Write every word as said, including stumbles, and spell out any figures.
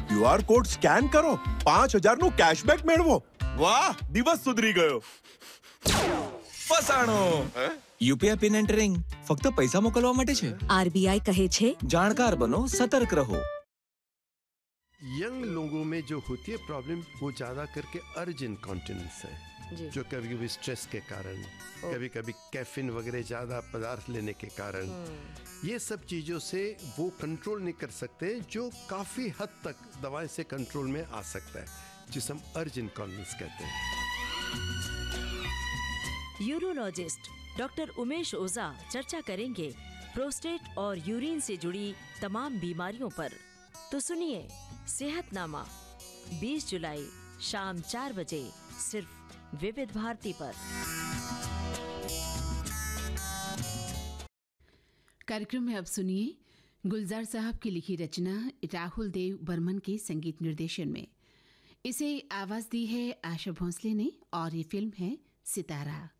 QR code scan કરો, પાંચ હજાર નું કેશબેક મેળવો. વાહ, દિવસ સુધરી ગયો. ફસાણો. યુપીઆઈ પિન એન્ટરિંગ ફક્ત પૈસા મોકલવા માટે છે. આરબીઆઈ કહે છે, જાણકાર બનો, સતર્ક રહો. यंग लोगों में जो होती है प्रॉब्लम वो ज़्यादा करके अर्ज इनकॉन्टिनेंस है, जो कभी कभी स्ट्रेस के कारण, कभी कभी कैफीन वगैरह ज़्यादा पदार्थ लेने के कारण, ये सब चीज़ों से वो कंट्रोल नहीं कर सकते, जो काफ़ी हद तक दवाएं से कंट्रोल में आ सकता है, जिसे हम अर्ज इनकॉन्टिनेंस कहते हैं. यूरोलॉजिस्ट डॉक्टर उमेश ओझा चर्चा करेंगे प्रोस्टेट और यूरिन से जुड़ी तमाम बीमारियों पर. तो सुनिए सेहतनामा बीस जुलाई शाम चार बजे सिर्फ विविध भारती पर. कार्यक्रम में अब सुनिए गुलजार साहब की लिखी रचना राहुल देव बर्मन के संगीत निर्देशन में. इसे आवाज दी है आशा भोंसले ने और ये फिल्म है सितारा.